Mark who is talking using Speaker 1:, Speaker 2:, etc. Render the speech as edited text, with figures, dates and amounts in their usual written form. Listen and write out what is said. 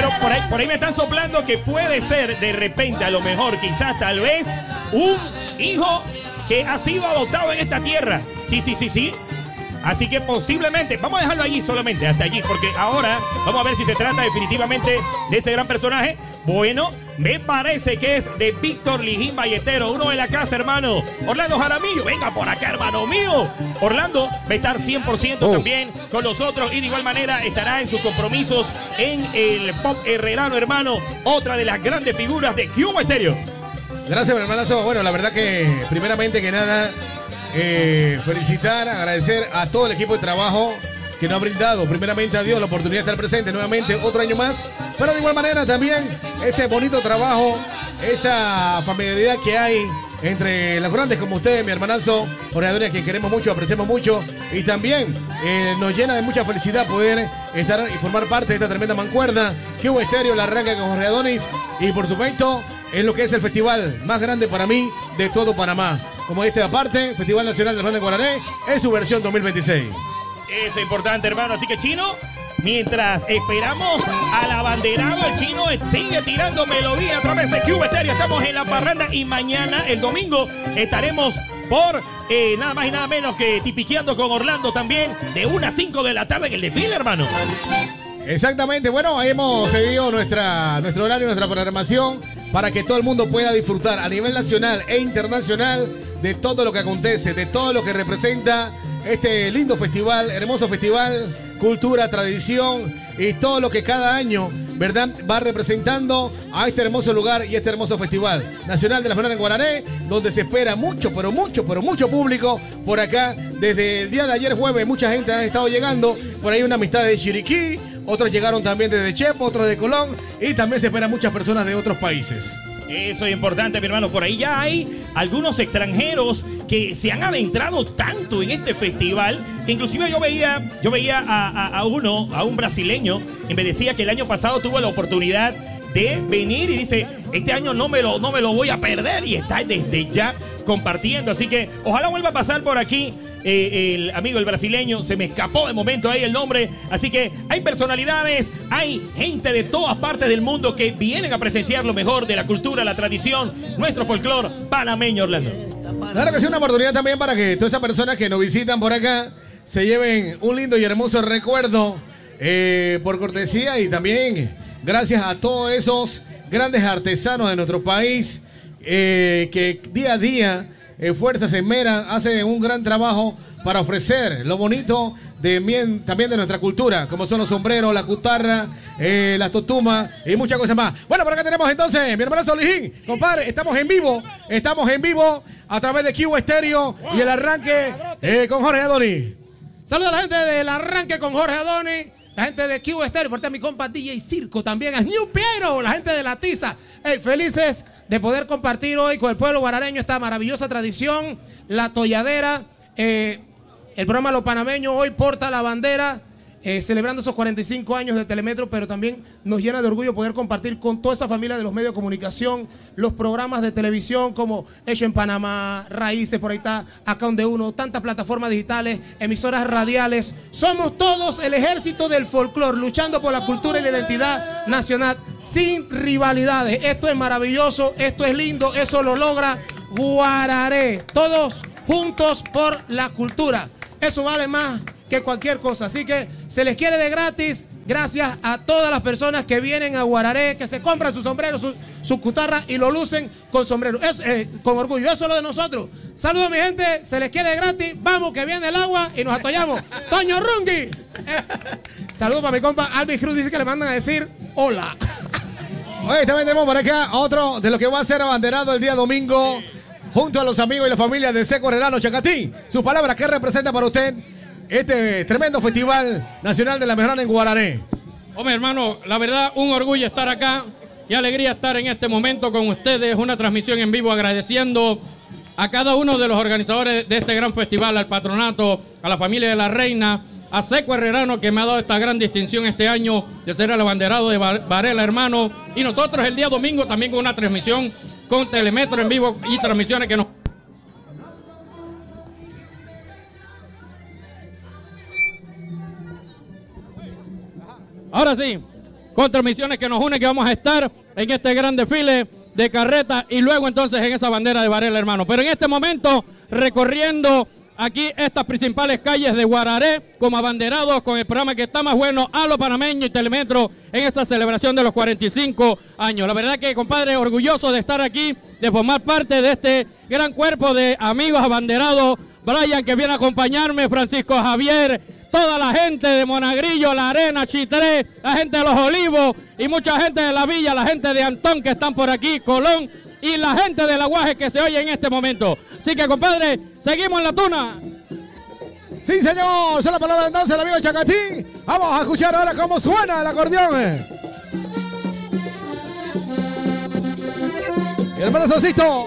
Speaker 1: Bueno, por ahí me están soplando que puede ser de repente, a lo mejor, quizás, tal vez, un hijo que ha sido adoptado en esta tierra. Sí. Así que posiblemente, vamos a dejarlo allí solamente, hasta allí, porque ahora vamos a ver si se trata definitivamente de ese gran personaje. Bueno, me parece que es de Víctor Lijín Ballestero, uno de la casa, hermano. Orlando Jaramillo, venga por acá, hermano mío. Orlando va a estar 100% también con nosotros y de igual manera estará en sus compromisos en el pop herrerano, hermano. Otra de las grandes figuras de Cuba Estéreo.
Speaker 2: Gracias, mi hermanazo. Bueno, la verdad que primeramente que nada, felicitar, agradecer a todo el equipo de trabajo que nos ha brindado primeramente a Dios la oportunidad de estar presente nuevamente otro año más, pero de igual manera también ese bonito trabajo, esa familiaridad que hay entre los grandes como ustedes, mi hermanazo Jorge Adonis, a quien queremos mucho, apreciamos mucho, y también nos llena de mucha felicidad poder estar y formar parte de esta tremenda mancuerna que Cuba Estéreo la arranca con Jorge Adonis, y por supuesto en lo que es el festival más grande para mí de todo Panamá, como este aparte, Festival Nacional de Banda Guaraní, en su versión 2026.
Speaker 1: Eso es importante, hermano. Así que, Chino, mientras esperamos al abanderado, el Chino sigue tirando melodía a través de Cuba Estéreo. Estamos en la parranda y mañana, el domingo, estaremos por nada más y nada menos que tipiqueando con Orlando también, de 1 a 5 de la tarde en el desfile, hermano.
Speaker 2: Exactamente, bueno, ahí hemos seguido nuestro horario, nuestra programación para que todo el mundo pueda disfrutar a nivel nacional e internacional de todo lo que acontece, de todo lo que representa este lindo festival, hermoso festival, cultura, tradición y todo lo que cada año, ¿verdad?, va representando a este hermoso lugar y este hermoso festival nacional de la Jornada en Guaraní, donde se espera mucho público por acá. Desde el día de ayer jueves mucha gente ha estado llegando, por ahí una amistad de Chiriquí, otros llegaron también desde Chepo, otros de Colón, y también se esperan muchas personas de otros países.
Speaker 1: Eso es importante, mi hermano. Por ahí ya hay algunos extranjeros que se han adentrado tanto en este festival que inclusive yo veía a un brasileño que me decía que el año pasado tuvo la oportunidad de venir y dice, este año no me lo voy a perder, y está desde ya compartiendo. Así que ojalá vuelva a pasar por aquí el amigo, el brasileño. Se me escapó de momento ahí el nombre. Así que hay personalidades, hay gente de todas partes del mundo que vienen a presenciar lo mejor de la cultura, la tradición, nuestro folclore panameño, Orlando.
Speaker 2: Claro que sí, una oportunidad también para que todas esas personas que nos visitan por acá se lleven un lindo y hermoso recuerdo por cortesía, y también gracias a todos esos grandes artesanos de nuestro país que día a día fuerza se esmeran, hacen un gran trabajo para ofrecer lo bonito también de nuestra cultura, como son los sombreros, la cutarra, las totumas y muchas cosas más. Bueno, por acá tenemos entonces mi hermano Solijín, compadre, estamos en vivo a través de Cuba Estéreo y el arranque con Jorge Adonis.
Speaker 3: Saludos a la gente del arranque con Jorge Adonis, la gente de Cuba Estéreo, por mi compa DJ Circo también, a New Piero, la gente de La Tiza. Felices de poder compartir hoy con el pueblo guarareño esta maravillosa tradición, la tolladera. El programa Los Panameños hoy porta la bandera, celebrando esos 45 años de Telemetro, pero también nos llena de orgullo poder compartir con toda esa familia de los medios de comunicación los programas de televisión como Hecho en Panamá, Raíces, por ahí está Acá Donde Uno, tantas plataformas digitales, emisoras radiales. Somos todos el ejército del folclore, luchando por la cultura y la identidad nacional sin rivalidades. Esto es maravilloso, esto es lindo, eso lo logra Guararé. Todos juntos por la cultura. Eso vale más que cualquier cosa. Así que se les quiere de gratis. Gracias a todas las personas que vienen a Guararé, que se compran su sombrero, su cutarra y lo lucen con sombrero, con orgullo. Eso es lo de nosotros. Saludos, mi gente. Se les quiere de gratis. Vamos, que viene el agua y nos atollamos. Toño Rungui. Saludos para mi compa Alvin Cruz. Dice que le mandan a decir hola.
Speaker 2: Oye, también tenemos por acá otro de lo que va a ser abanderado el día domingo junto a los amigos y la familia de Seco Herrerano Chacatí. Sus palabras, ¿qué representa para usted este tremendo festival nacional de la mejorana en Guaraní?
Speaker 4: Hombre, hermano, la verdad, un orgullo estar acá y alegría estar en este momento con ustedes. Una transmisión en vivo, agradeciendo a cada uno de los organizadores de este gran festival, al patronato, a la familia de la reina, a Seco Herrerano, que me ha dado esta gran distinción este año de ser el abanderado de Varela, hermano. Y nosotros el día domingo también con una transmisión con Telemetro en vivo y transmisiones que nos... Ahora sí, con transmisiones que nos unen, que vamos a estar en este gran desfile de carreta y luego entonces en esa bandera de Varela, hermano. Pero en este momento recorriendo aquí estas principales calles de Guararé como abanderados con el programa que está más bueno a los panameños y Telemetro en esta celebración de los 45 años. La verdad que, compadre, orgulloso de estar aquí, de formar parte de este gran cuerpo de amigos abanderados. Brian, que viene a acompañarme, Francisco Javier, toda la gente de Monagrillo, La Arena, Chitré, la gente de Los Olivos y mucha gente de la villa, la gente de Antón que están por aquí, Colón y la gente de La Guaje que se oye en este momento. Así que, compadre, seguimos en la tuna.
Speaker 5: Sí, señor, esa es la palabra entonces el amigo Chacatín. Vamos a escuchar ahora cómo suena el acordeón. Y hermano Sosito.